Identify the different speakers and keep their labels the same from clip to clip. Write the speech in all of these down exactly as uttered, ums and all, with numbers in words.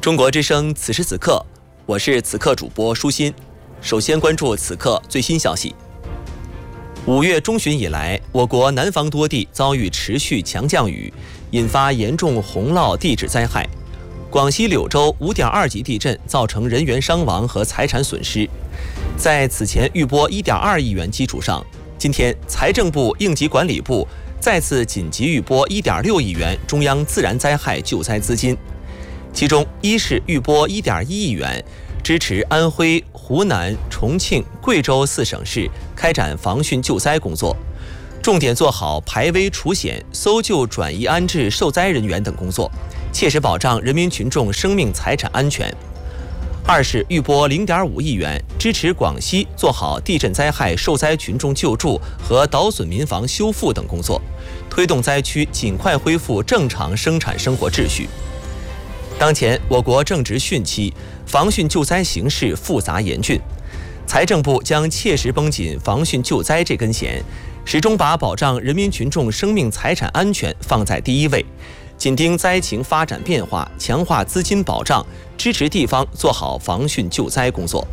Speaker 1: 中国之声此时此刻，我是此刻主播舒心。首先关注此刻最新消息。五月中旬以来，我国南方多地遭遇持续强降雨，引发严重洪涝地质灾害。广西柳州 五点二 级地震造成人员伤亡和财产损失。在此前预拨 一点二亿元基础上，今天财政部应急管理部再次紧急预拨 一点六亿元中央自然灾害救灾资金。其中，一是预拨 一点一亿元，支持安徽、湖南、重庆、贵州四省市开展防汛救灾工作，重点做好排危除险、搜救转移安置受灾人员等工作，切实保障人民群众生命财产安全。二是预拨 零点五亿元，支持广西做好地震灾害受灾群众救助和倒损民房修复等工作，推动灾区尽快恢复正常生产生活秩序。当前我国正值汛期，防汛救灾形势复杂严峻，财政部将切实绷紧防汛救灾这根弦，始终把保障人民群众生命财产安全放在第一位，紧盯灾情发展变化，强化资金保障，支持地方做好防汛救灾工作。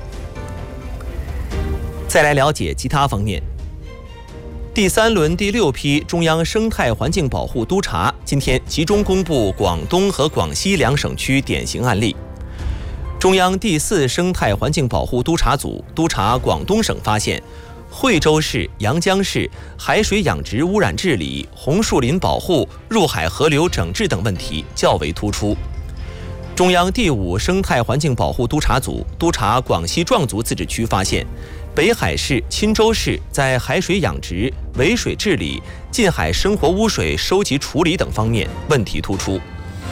Speaker 1: 再来了解其他方面。第三轮第六批中央生态环境保护督查今天集中公布广东和广西两省区典型案例。中央第四生态环境保护督查组督查广东省发现，惠州市、阳江市海水养殖污染治理、红树林保护、入海河流整治等问题较为突出。中央第五生态环境保护督查组督查广西壮族自治区发现，北海市、钦州市在海水养殖、围水治理、近海生活污水收集处理等方面问题突出。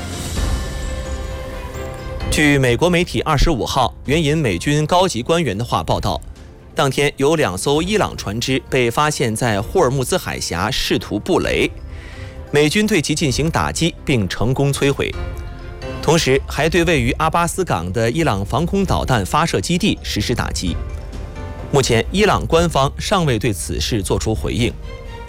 Speaker 1: 据美国媒体二十五号援引美军高级官员的话报道，当天有两艘伊朗船只被发现在霍尔木兹海峡试图布雷，美军对其进行打击并成功摧毁，同时还对位于阿巴斯港的伊朗防空导弹发射基地实施打击。目前，伊朗官方尚未对此事作出回应。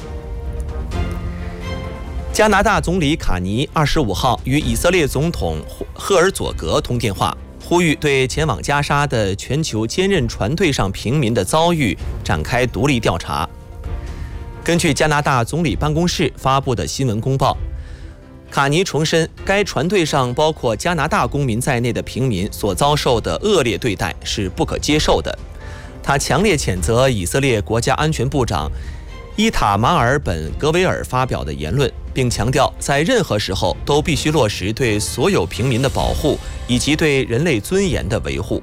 Speaker 1: 加拿大总理卡尼二十五号与以色列总统赫尔佐格通电话，呼吁对前往加沙的全球坚韧船队上平民的遭遇展开独立调查。根据加拿大总理办公室发布的新闻公报，卡尼重申，该船队上包括加拿大公民在内的平民所遭受的恶劣对待是不可接受的。他强烈谴责以色列国家安全部长伊塔马尔·本·格维尔发表的言论，并强调在任何时候都必须落实对所有平民的保护以及对人类尊严的维护。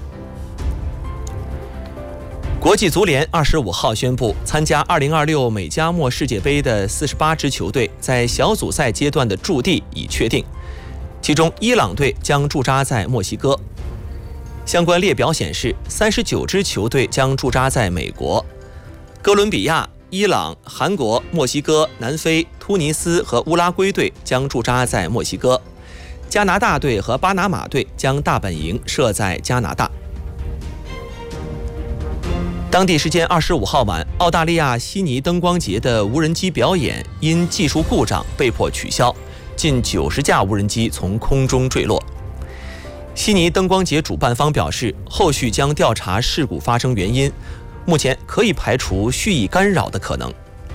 Speaker 1: 国际足联二十五号宣布，参加二零二六美加墨世界杯的四十八支球队在小组赛阶段的驻地已确定，其中伊朗队将驻扎在墨西哥。相关列表显示，三十九支球队将驻扎在美国，哥伦比亚、伊朗、韩国、墨西哥、南非、突尼斯和乌拉圭队将驻扎在墨西哥，加拿大队和巴拿马队将大本营设在加拿大。当地时间二十五号晚，澳大利亚悉尼灯光节的无人机表演因技术故障被迫取消，近九十架无人机从空中坠落。悉尼灯光节主办方表示，后续将调查事故发生原因，目前可以排除蓄意干扰的可能。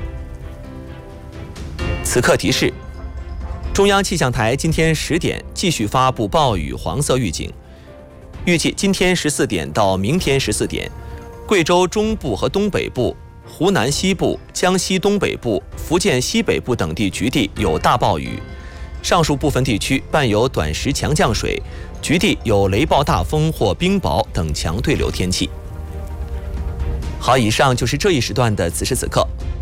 Speaker 1: 此刻提示：中央气象台今天十点继续发布暴雨黄色预警，预计今天十四点到明天十四点，贵州中部和东北部、湖南西部、江西东北部、福建西北部等地局地有大暴雨，上述部分地区伴有短时强降水，局地有雷暴大风或冰雹等强对流天气。好，以上就是这一时段的此时此刻，